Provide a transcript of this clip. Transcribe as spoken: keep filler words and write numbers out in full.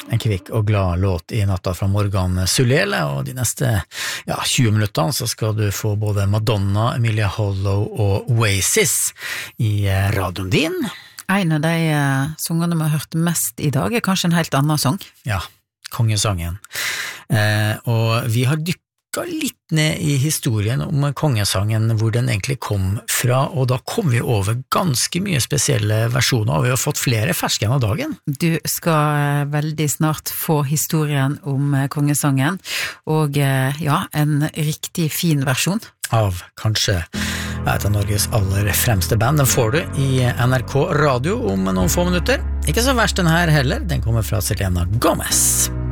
En kvikk og glad låt I natta fra Morgan Sulele, og de neste ja, tjue minuttene så skal du få både Madonna, Emilia Hollow og Oasis I radioen din. En av de uh, sangene vi har hørt mest I dag er kanskje en helt annen sang. Ja, kongesangen. Eh, og vi har dykket litt ned I historien om kongesangen, hvor den egentlig kom fra, og da kom vi over ganske mye spesielle versjoner, og vi har fått flere ferske enn av dagen. Du skal veldig snart få historien om kongesangen, og ja, en riktig fin versjon. Av kanskje et av Norges aller fremste band. Den får du I N R K Radio om noen få minutter. Ikke så verst den her heller, den kommer fra Selena Gomez.